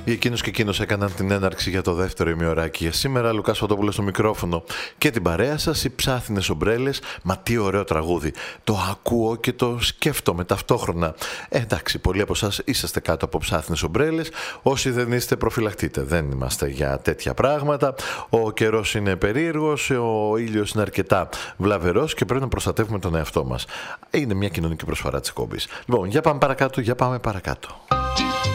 Ή εκείνος και εκείνος έκαναν την έναρξη για το δεύτερο ημιωράκι για σήμερα. Λουκάς Φωτόπουλος στο μικρόφωνο και την παρέα σας. Οι Ψάθινες Ομπρέλες. Μα τι ωραίο τραγούδι. Το ακούω και το σκέφτομαι ταυτόχρονα. Εντάξει, πολλοί από εσάς είσαστε κάτω από Ψάθινες Ομπρέλες. Όσοι δεν είστε, προφυλακτείτε. Δεν είμαστε για τέτοια πράγματα. Ο καιρός είναι περίεργος. Ο ήλιος είναι αρκετά βλαβερός και πρέπει να προστατεύουμε τον εαυτό μας. Είναι μια κοινωνική προσφορά της εκπομπής. Λοιπόν, για πάμε παρακάτω.